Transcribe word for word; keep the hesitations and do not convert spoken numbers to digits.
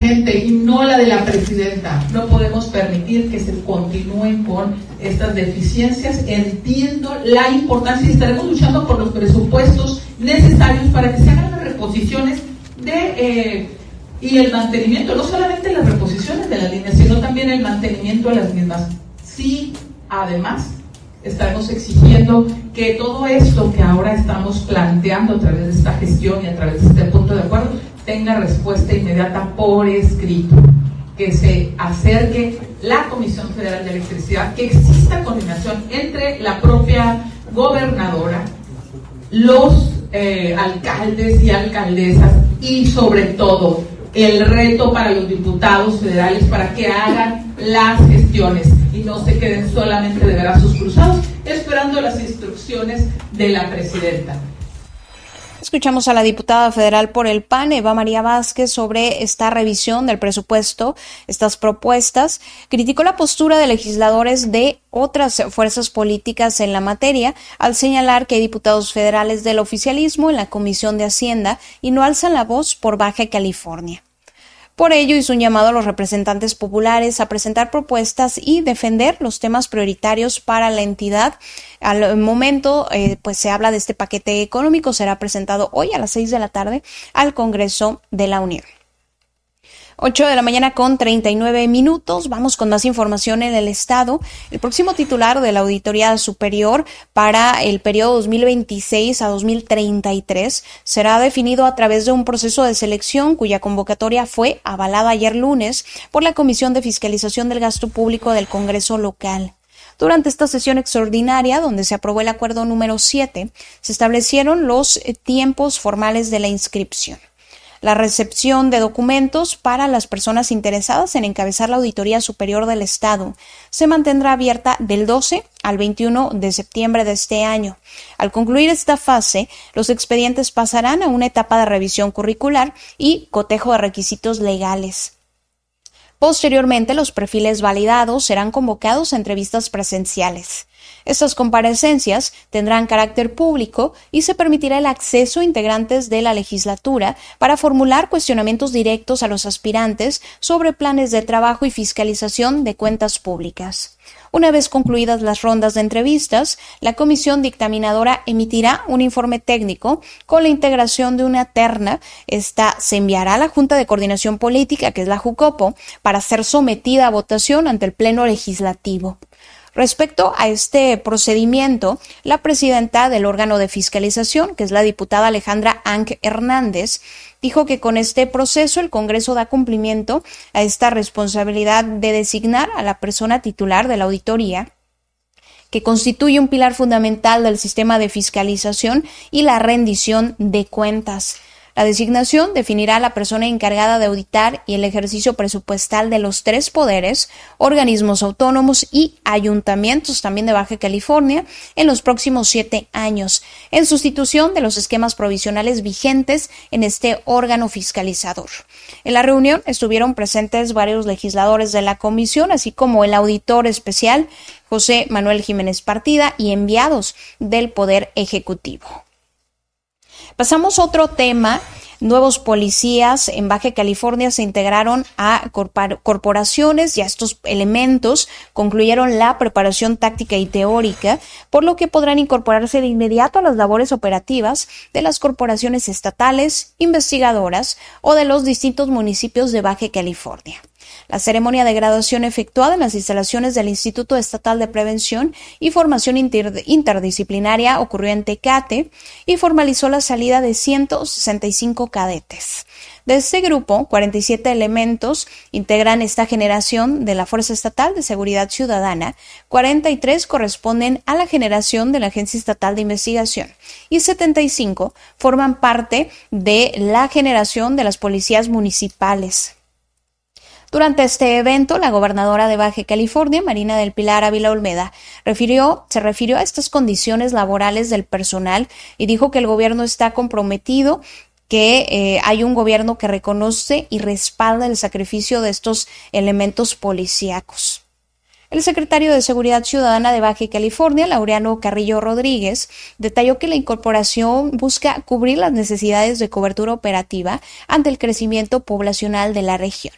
vigente y no la de la presidenta. No podemos permitir que se continúen con estas deficiencias. Entiendo la importancia y estaremos luchando por los presupuestos necesarios para que se hagan las reposiciones de eh, y el mantenimiento, no solamente las reposiciones de las líneas, sino también el mantenimiento de las mismas. Sí, además, estamos exigiendo que todo esto que ahora estamos planteando a través de esta gestión y a través de este punto de acuerdo tenga respuesta inmediata por escrito, que se acerque la Comisión Federal de Electricidad, que exista coordinación entre la propia gobernadora, los eh, alcaldes y alcaldesas y sobre todo el reto para los diputados federales para que hagan las gestiones y no se queden solamente de brazos cruzados esperando las instrucciones de la presidenta. Escuchamos a la diputada federal por el P A N, Eva María Vázquez, sobre esta revisión del presupuesto, estas propuestas. Criticó la postura de legisladores de otras fuerzas políticas en la materia, al señalar que hay diputados federales del oficialismo en la Comisión de Hacienda y no alzan la voz por Baja California. Por ello, hizo un llamado a los representantes populares a presentar propuestas y defender los temas prioritarios para la entidad. Al momento, eh, pues se habla de este paquete económico, será presentado hoy a las seis de la tarde al Congreso de la Unión. ocho de la mañana con treinta y nueve minutos. Vamos con más información en el estado. El próximo titular de la Auditoría Superior para el periodo dos mil veintiséis a dos mil treinta y tres será definido a través de un proceso de selección cuya convocatoria fue avalada ayer lunes por la Comisión de Fiscalización del Gasto Público del Congreso local. Durante esta sesión extraordinaria, donde se aprobó el acuerdo número siete, se establecieron los tiempos formales de la inscripción. La recepción de documentos para las personas interesadas en encabezar la Auditoría Superior del Estado se mantendrá abierta del doce al veintiuno de septiembre de este año. Al concluir esta fase, los expedientes pasarán a una etapa de revisión curricular y cotejo de requisitos legales. Posteriormente, los perfiles validados serán convocados a entrevistas presenciales. Estas comparecencias tendrán carácter público y se permitirá el acceso a integrantes de la legislatura para formular cuestionamientos directos a los aspirantes sobre planes de trabajo y fiscalización de cuentas públicas. Una vez concluidas las rondas de entrevistas, la comisión dictaminadora emitirá un informe técnico con la integración de una terna. Esta se enviará a la Junta de Coordinación Política, que es la JUCOPO, para ser sometida a votación ante el Pleno Legislativo. Respecto a este procedimiento, la presidenta del órgano de fiscalización, que es la diputada Alejandra Anc Hernández, dijo que con este proceso el Congreso da cumplimiento a esta responsabilidad de designar a la persona titular de la auditoría, que constituye un pilar fundamental del sistema de fiscalización y la rendición de cuentas. La designación definirá a la persona encargada de auditar y el ejercicio presupuestal de los tres poderes, organismos autónomos y ayuntamientos también de Baja California en los próximos siete años, en sustitución de los esquemas provisionales vigentes en este órgano fiscalizador. En la reunión estuvieron presentes varios legisladores de la comisión, así como el auditor especial José Manuel Jiménez Partida y enviados del Poder Ejecutivo. Pasamos a otro tema. Nuevos policías en Baja California se integraron a corporaciones y a estos elementos concluyeron la preparación táctica y teórica, por lo que podrán incorporarse de inmediato a las labores operativas de las corporaciones estatales, investigadoras o de los distintos municipios de Baja California. La ceremonia de graduación efectuada en las instalaciones del Instituto Estatal de Prevención y Formación Inter- Interdisciplinaria ocurrió en Tecate y formalizó la salida de ciento sesenta y cinco cadetes. De este grupo, cuarenta y siete elementos integran esta generación de la Fuerza Estatal de Seguridad Ciudadana, cuarenta y tres corresponden a la generación de la Agencia Estatal de Investigación y setenta y cinco forman parte de la generación de las policías municipales. Durante este evento, la gobernadora de Baja California, Marina del Pilar Ávila Olmeda, refirió, se refirió a estas condiciones laborales del personal y dijo que el gobierno está comprometido, que eh, hay un gobierno que reconoce y respalda el sacrificio de estos elementos policíacos. El secretario de Seguridad Ciudadana de Baja California, Laureano Carrillo Rodríguez, detalló que la incorporación busca cubrir las necesidades de cobertura operativa ante el crecimiento poblacional de la región.